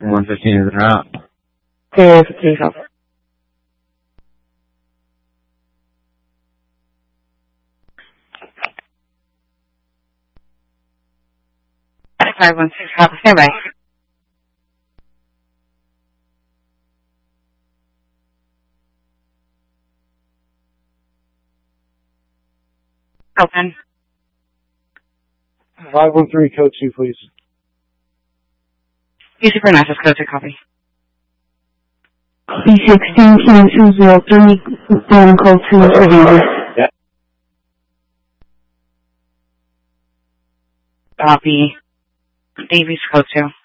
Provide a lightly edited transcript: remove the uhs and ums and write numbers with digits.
115 is an out. 215 over. Five one six. Copy. Stand by. Open. 513 code 2, please. Easy for Nash's code 2. Copy. B16-203, phone code 2 is reviewed. Yeah. Copy. Davies code 2.